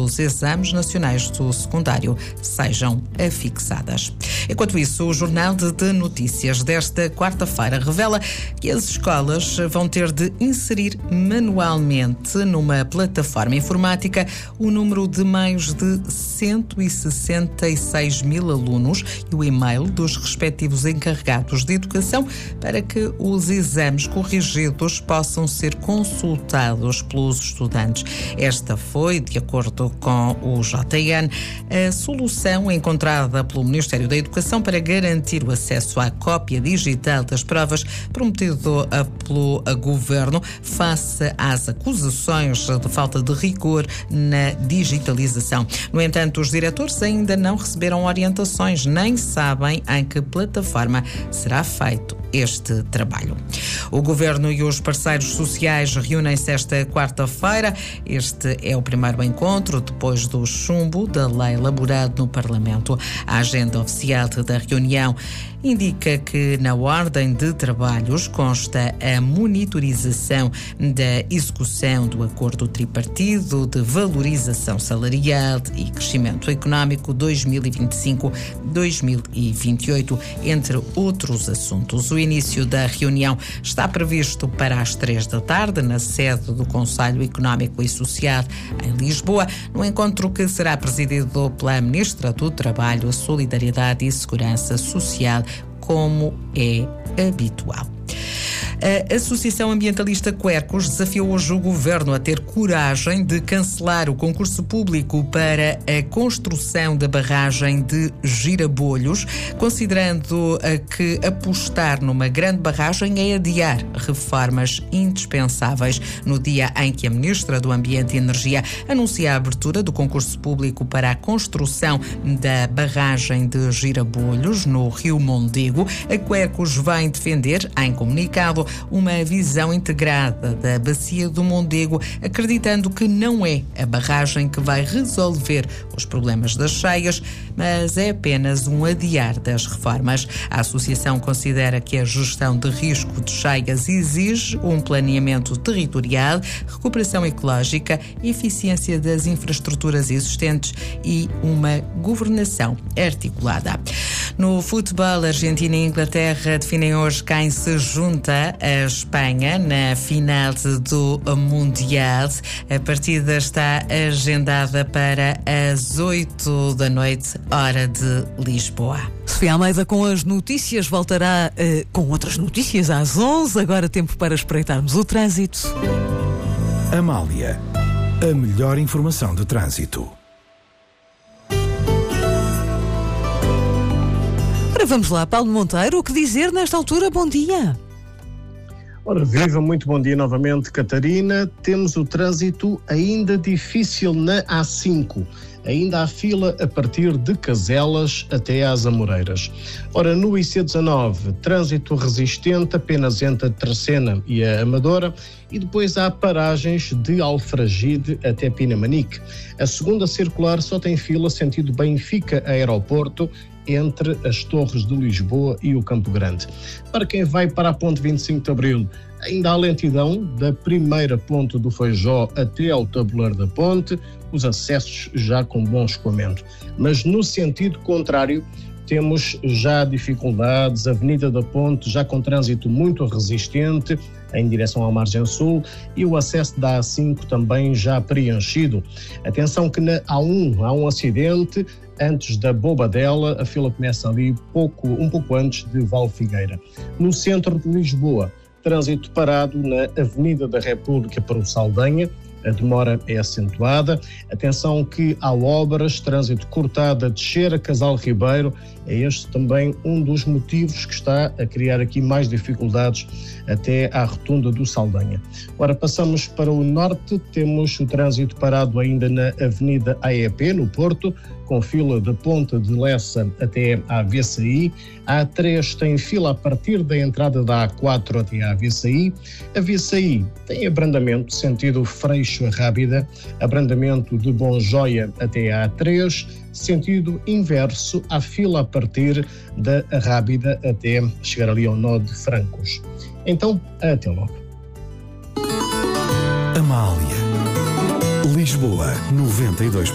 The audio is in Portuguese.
dos exames nacionais do secundário sejam afixadas. Enquanto isso, o Jornal de Notícias desta quarta-feira revela que as escolas vão ter de inserir manualmente numa plataforma informática o número de mais de 166 mil alunos e o e-mail dos respectivos encarregados de educação para que os exames corrigidos possam ser consultados pelos estudantes. Esta foi, de acordo com o JN, a solução encontrada pelo Ministério da Educação para garantir o acesso à cópia digital das provas prometido pelo Governo face às acusações de falta de rigor na digitalização. No entanto, os diretores ainda não receberam orientações, nem sabem em que plataforma será feito este trabalho. O Governo e os parceiros sociais reúnem-se esta quarta-feira. Este é o primeiro encontro depois do chumbo da lei elaborado no Parlamento. A agenda oficial da reunião indica que na ordem de trabalhos consta a monitorização da execução do acordo tripartido de valorização salarial e crescimento económico 2025-2028, entre outros assuntos. O início da reunião está previsto para as 15h na sede do Conselho Económico e Social em Lisboa, no encontro que será presidido pela Ministra do Trabalho, Solidariedade e Segurança Social, como é habitual. A Associação Ambientalista Quercus desafiou hoje o Governo a ter coragem de cancelar o concurso público para a construção da barragem de Girabolhos, considerando que apostar numa grande barragem é adiar reformas indispensáveis. No dia em que a Ministra do Ambiente e Energia anuncia a abertura do concurso público para a construção da barragem de Girabolhos, no Rio Mondego, a Quercus vem defender, em comunicado, uma visão integrada da bacia do Mondego, acreditando que não é a barragem que vai resolver os problemas das cheias, mas é apenas um adiar das reformas. A associação considera que a gestão de risco de cheias exige um planeamento territorial, recuperação ecológica, eficiência das infraestruturas existentes e uma governação articulada. No futebol, Argentina e Inglaterra definem hoje quem se junta a Espanha na final do Mundial. A partida está agendada para as 8 da noite, hora de Lisboa. Sofia Almeida com as notícias voltará com outras notícias às 11. Agora tempo para espreitarmos o trânsito. Amália, a melhor informação de trânsito. Ora, vamos lá, Paulo Monteiro, o que dizer nesta altura? Bom dia. Ora, viva, muito bom dia novamente, Catarina. Temos o trânsito ainda difícil na A5. Ainda há fila a partir de Caselas até às Amoreiras. Ora, no IC19, trânsito resistente apenas entre a Terceira e a Amadora, e depois há paragens de Alfragide até Pinamanique. A segunda circular só tem fila sentido Benfica-Aeroporto, entre as Torres de Lisboa e o Campo Grande. Para quem vai para a ponte 25 de Abril, ainda há lentidão da primeira ponte do Feijó até ao tabuleiro da ponte, os acessos já com bom escoamento. Mas no sentido contrário, temos já dificuldades, a Avenida da Ponte já com trânsito muito resistente em direção à margem sul e o acesso da A5 também já preenchido. Atenção que na A1 há um acidente antes da Bobadela, a fila começa ali um pouco antes de Valfigueira. No centro de Lisboa, trânsito parado na Avenida da República para o Saldanha, a demora é acentuada. Atenção que há obras, trânsito cortado a descer a Casal Ribeiro, é este também um dos motivos que está a criar aqui mais dificuldades até à rotunda do Saldanha. Ora, passamos para o norte, temos o trânsito parado ainda na Avenida AEP, no Porto, com fila da Ponta de Lessa até à VCI. A A3 tem fila a partir da entrada da A4 até à VCI. A VCI tem abrandamento sentido Freixo-Rábida, abrandamento de Bonjoia até à A3, sentido inverso, à fila a partir da Rábida até chegar ali ao nó de Francos. Então, até logo. Amália, Lisboa, 92%.